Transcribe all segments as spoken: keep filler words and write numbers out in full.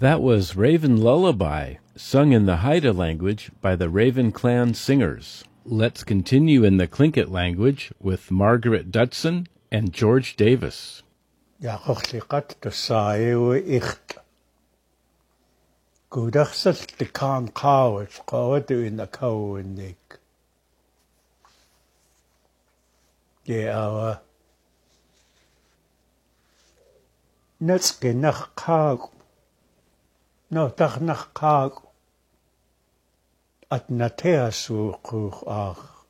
That was Raven Lullaby, sung in the Haida language by the Raven Clan Singers. Let's continue in the Tlingit language with Margaret Dutson and George Davis. Yaquchliqat tasayu icht. Gudachsat the kan kawach qawadu in the kawindik. Yeah, Netski nach kag. No, dag nach kag. At natea suukuch ach.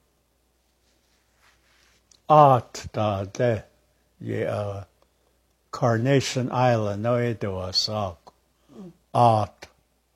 Art da de. Yeah, Carnation Island, no edo asak. Art.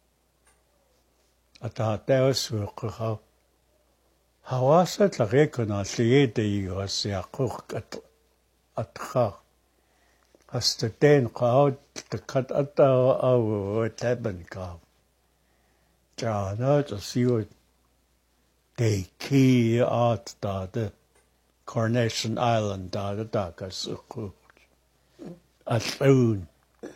At da deo suukuch. Hawasat la rekona liede yos ya kuch at at kha. Hasta den qaud the cut at the au taben ka. Ja no to see what they key art da the Coronation Island da the da ka suku. At soon.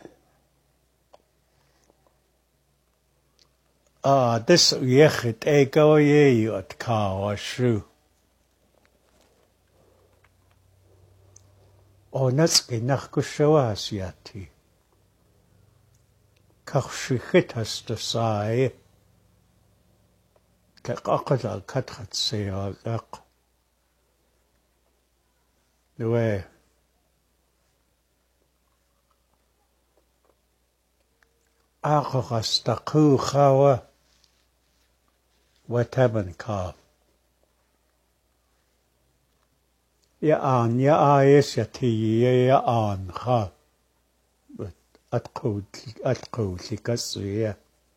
Ah, this yechit ego ye at ka wa shu. O natski nach kushawas yati. Kachshikit has to say. Kakakad al kathat se agak. The way. Akakas taku chawa. Wataban ka. Ya an ya ayes ya ti ya an kha. But at qud at qud likasuya.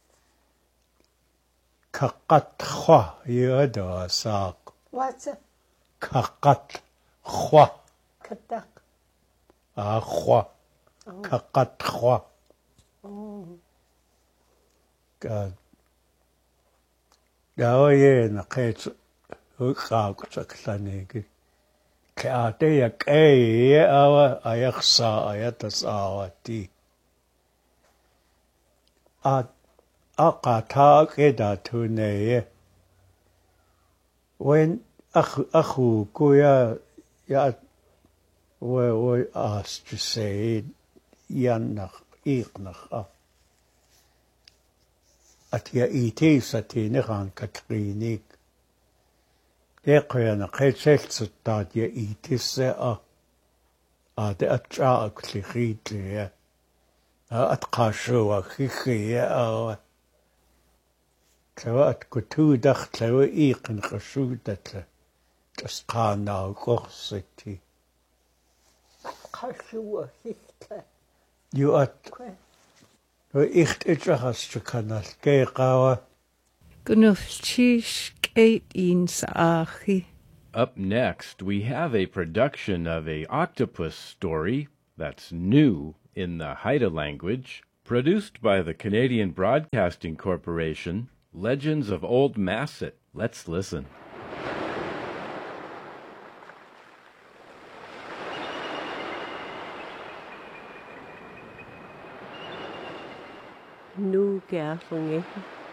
Kaqat khwa ya da saq. What's it? Kaqat khwa. Katak. Ah khwa. Kaqat khwa. Oh. God. Ya ye na qet uqa qaklanegi. Kate ya kay awa ayaksa ayatasawati. At aqata qeda tune. When akhu akhu kuya ya we we asked to say yanach iqnach. At ya iti satineran kakrinik. Eqyana qetselt dat ya itisse a a de atja klikhitlia a at qashu a khikhia a tlawa at kutu dakh tlawa iqn qashudat tasqana qorsiti Qashu hitta. you at icht itjahas kanal qeqawa Gunufchish eight in Saachi. Up next, we have a production of a octopus story that's new in the Haida language, produced by the Canadian Broadcasting Corporation, Legends of Old Masset. Let's listen. Nu gærfunge.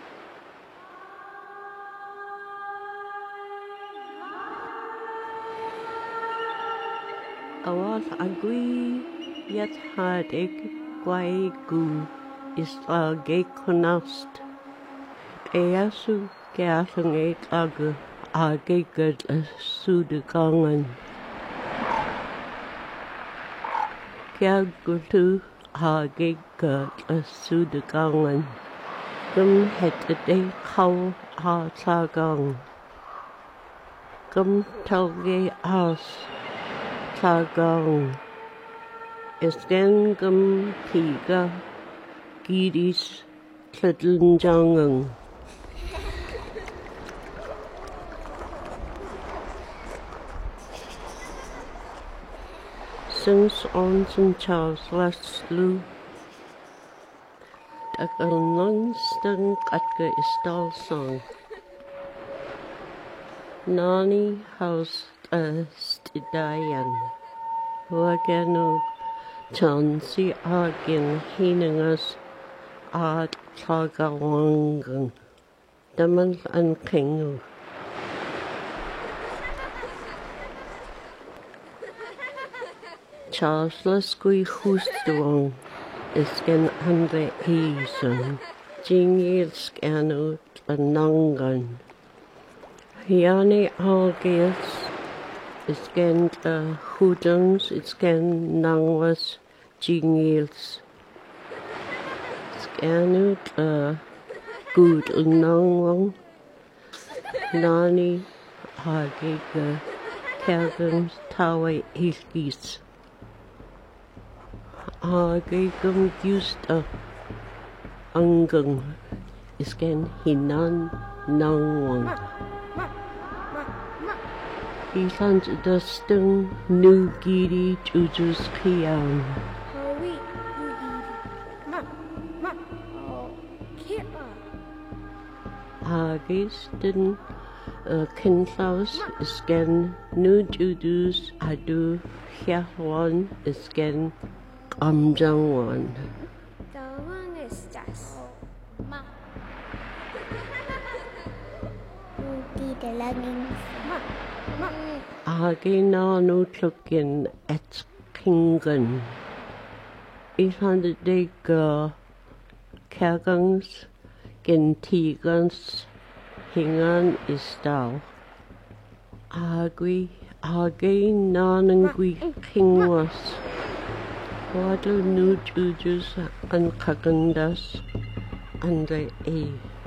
Awal agui yat hadik gwai gu isla ge konast. Easu gærfunge ag age gud sudegangen. Kya gutu age gud sudegangen. Gum het de kau ha tagang. Gum talge as Tagang Estengum Piga Gidis Tlitlnjangang Since on Saint Charles Laslu Dagal Nungstung Atka Istal Song Nani House Stidayan Waganu Chansi Agin Hinangas Art Tagawangang. Daman an Kingu. Charles Gui Hoostwong is gen Andre Eason. Jingil Scanut Anangan. Hiane Algias is gen Hoodums, it's gen Nangwas Jingils. Scanut Good Nangwang. Nani Hagiga Kagams Tawe Ilgis. Agigum Gusta Angung is gen Hinan Nangwang. Island Dustung New Giri Jujus Kiang. Agis den Kinslaus is gen New Judus Adu Hiahwan is gen Amjangwan. The one is just Ma. The longings. Ma. Agi na no tukin et kingen. Island de Kagans gen Tigans Hingan is thou. Agui Agi nanangui kingwas. Waddle nu jujus and kagandas and the A.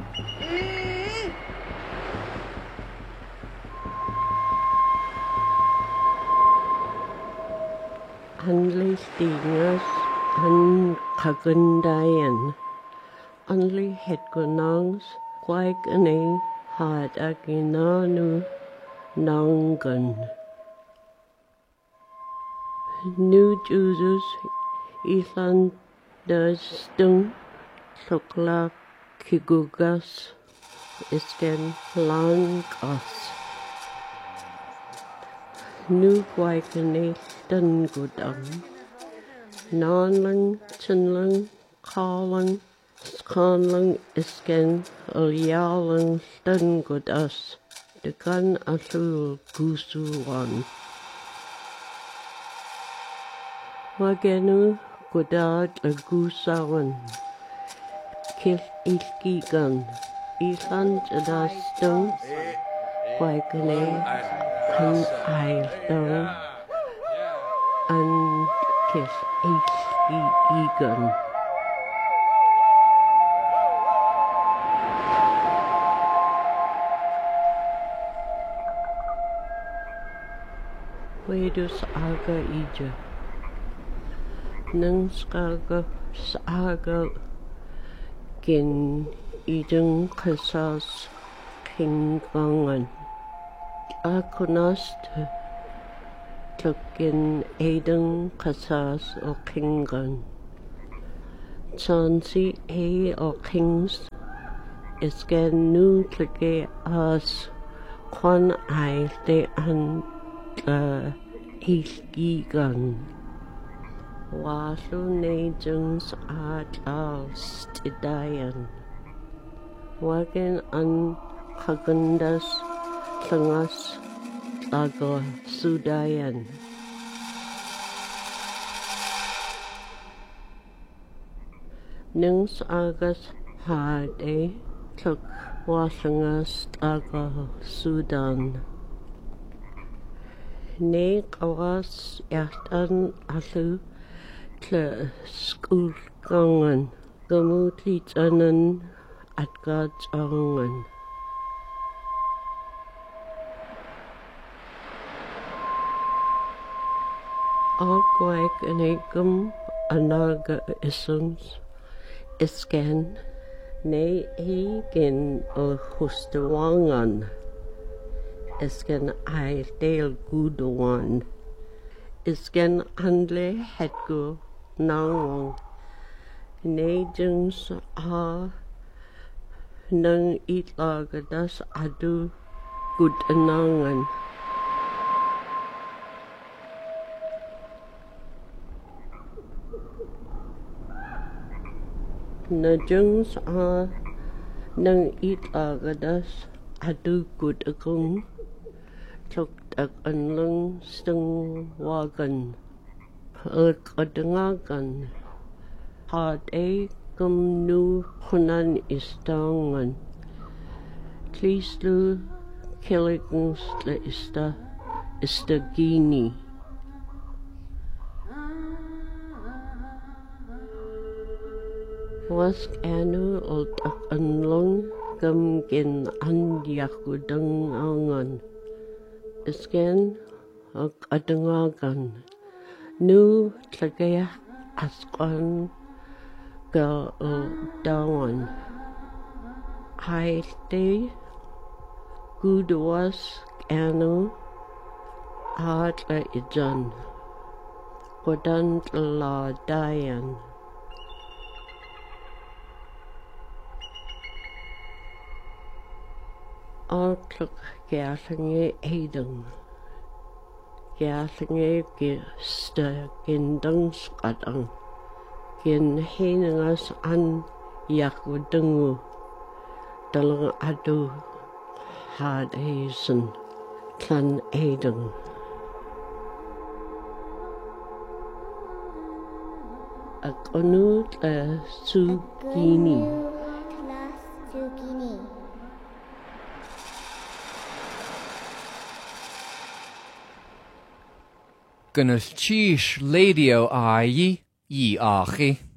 Only stingers and kagandayan. Only headgonongs, quite an A had aginanu nangan. New Jujus Island Dustung Sokla Kigugas Isken Langas New Waikane Dungudang Nanlang Chinlang Kalang Skanlang Isken Ulyalang Dungudas The Gun Asul Gusuwan Wagenu Godad Agusawan Kil Ilkigan Island Adastung Waikane Kan Aildang and Kil Ilkigan Wedus Aga Ija Nang skaga saga gin idung kasas kingangan. Akunast tukin idung kasas o kingan. Chansi a o kings is gen nu tlike as kwan ai de an ilgigan. Wasu nejungs at aus tidayan. Wagen an kagundas tlangas lago sudayan. Nungs agas hade tuk wasangas lago Sudan. Ne kawas yatan alu Tle skulgangan, gemutlicanen atgajangan. Agwaik enegum anaga isums, isken, ne egen o hustawangan, isken ail del gudawan, isken andle hetgo. Nangwang Nejungs a Nang itlagadas adu good anangan. na jungs a nang it agadas adu good akung tuk ak anlang stung wagan uk adangagan hard a kum nu hunan istangan Tlislu Killigens le ista istagini. Was anu old ak anlong gum gin andyakudang angan. Isken ak adangagan. Nu tlagaya askan ga o dawan. Hai te Gudawas anu atla ijan kodan la dayan Artluk gærlinge edung gærlinge gista gindangsqatang gin henengas an yakudungu dalang adu hard hazen clan edung ak onu tla sugini Class zucchini. Gynnwys chish ledio a yi, yi achi.